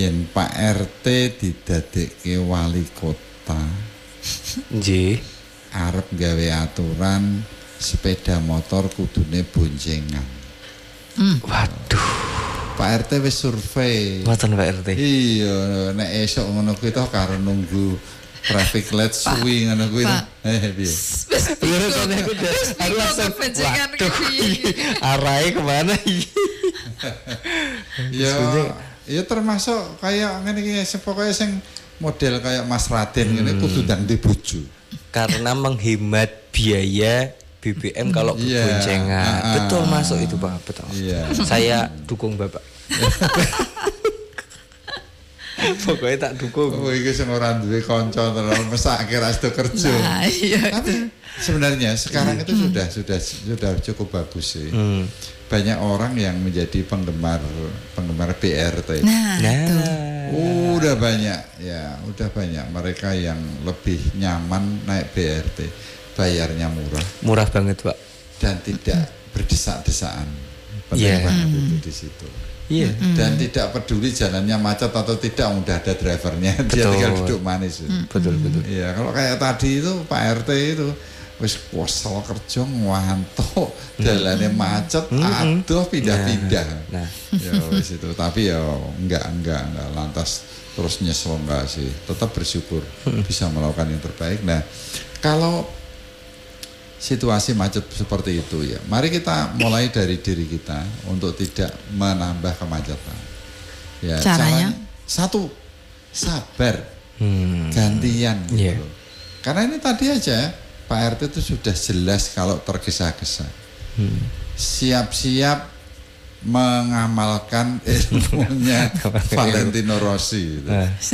yen Pak RT didadekke wali kota. Nggih. Arep gawe aturan sepeda motor kudune boncengan. Waduh. Pak RT wis survei. Mboten Pak RT. Iya, nek esuk ngono kuwi toh karo nunggu traffic light suwi ngono kuwi. Piye? Wis boncengan kuwi. Arahe kemana iki? Ya termasuk kayak ngene iki pokoke sing model kayak Mas Raden ngene kudu ndang di bojo. Karena menghemat biaya BBM kalau boncengan. Betul masuk itu Pak, betul. Saya dukung Bapak. Pokoknya tak dukung. Oh, iki sing ora duwe kanca terus mesake ra sedo kerja. Nah, iya. Tapi sebenarnya sekarang itu sudah cukup bagus sih. Banyak orang yang menjadi penggemar BRT. Udah banyak mereka yang lebih nyaman naik BRT. Bayarnya murah banget Pak, dan tidak berdesak-desaan. Penting banget itu di situ. Dan tidak peduli jalannya macet atau tidak, udah ada drivernya, dia tinggal duduk manis. Betul. Iya, kalau kayak tadi itu Pak RT itu wis kuasal kerja ngantuk, jalannya macet, aduh pindah-pindah. Nah, ya wis itu. Tapi ya enggak lantas terus nyesel enggak sih. Tetap bersyukur bisa melakukan yang terbaik. Nah, kalau situasi macet seperti itu ya, mari kita mulai dari diri kita untuk tidak menambah kemacetan. Ya, caranya satu, sabar, gantian gitu. Karena ini tadi aja Pak RT itu sudah jelas kalau tergesa-gesa. Siap-siap mengamalkan ilmunya Valentino Rossi gitu.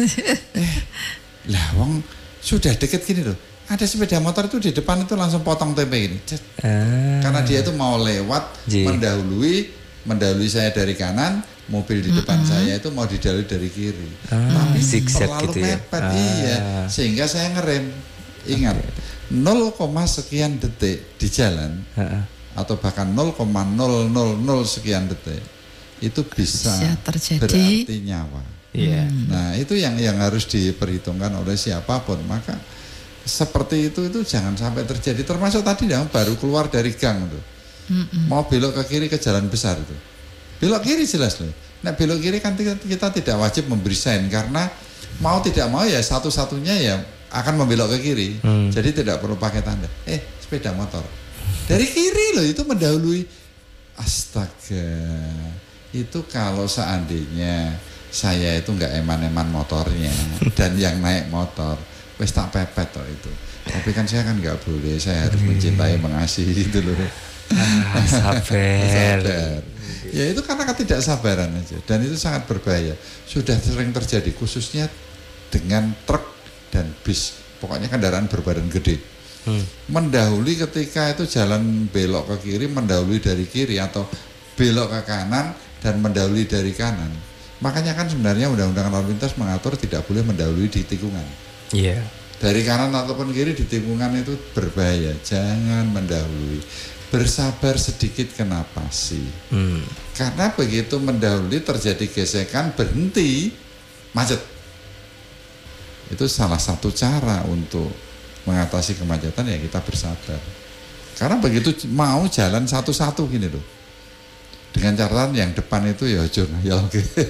Lah wong sudah deket gini loh. Ada sepeda motor itu di depan itu langsung potong tempe ini. Karena dia itu mau lewat mendahului saya dari kanan, mobil di depan saya itu mau didahului dari kiri. Tapi terlalu gitu mepet sehingga saya ngerem. Ingat, 0, sekian detik di jalan atau bahkan 0,000 sekian detik itu bisa terjadi berarti nyawa. Nah, itu yang harus diperhitungkan oleh siapapun. Maka seperti itu jangan sampai terjadi. Termasuk tadi yang baru keluar dari gang tuh, mau belok ke kiri ke jalan besar itu, belok kiri jelas loh. Nah belok kiri kan kita tidak wajib memberi sign, karena mau tidak mau ya satu-satunya ya akan membelok ke kiri. Jadi tidak perlu pakai tanda. Sepeda motor dari kiri loh itu mendahului. Astaga, itu kalau seandainya saya itu nggak eman-eman motornya dan yang naik motor wes tak pepet toh itu. Tapi kan saya kan nggak boleh, saya harus mencintai, mengasihi itu loh. Sabar. Ya itu karena ketidaksabaran aja, dan itu sangat berbahaya. Sudah sering terjadi khususnya dengan truk dan bis, pokoknya kendaraan berbadan gede. Mendahului ketika itu jalan belok ke kiri, mendahului dari kiri, atau belok ke kanan dan mendahului dari kanan. Makanya kan sebenarnya undang-undang lalu lintas mengatur tidak boleh mendahului di tikungan. Dari kanan ataupun kiri di tikungan itu berbahaya, jangan mendahului. Bersabar sedikit, kenapa sih? Karena begitu mendahului terjadi gesekan, berhenti, macet. Itu salah satu cara untuk mengatasi kemacetan, ya kita bersabar. Karena begitu mau jalan satu-satu gini loh, dengan catatan yang depan itu ya ojo ngayal.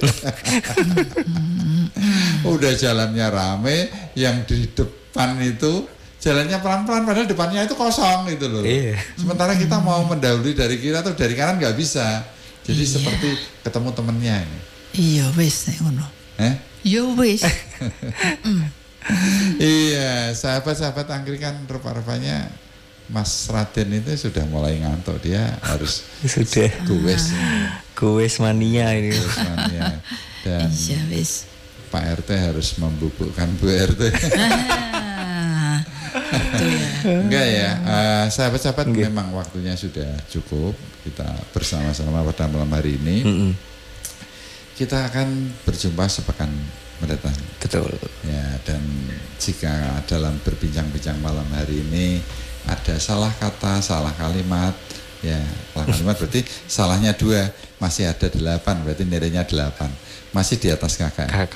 Udah jalannya rame, yang di depan itu jalannya pelan-pelan, padahal depannya itu kosong gitu loh. Sementara kita mau mendahului dari kiri atau dari kanan nggak bisa. Jadi seperti ketemu temennya ini. Iya wis ngono. Iya wis. Iya, sahabat-sahabat angkringan kan rupa-rupanya Mas Raden itu sudah mulai ngantuk, dia harus sudah kues mania ini. Kues mania. Dan Pak RT harus membubukkan Bu RT. Enggak ya, sahabat-sahabat, memang waktunya sudah cukup. Kita bersama-sama pada malam hari ini. Kita akan berjumpa sepekan mendatang. Betul. Ya, dan jika dalam berbincang-bincang malam hari ini ada salah kata, salah kalimat, Ya, salah kalimat berarti salahnya 2, masih ada 8, berarti nilainya 8. Masih di atas kakak.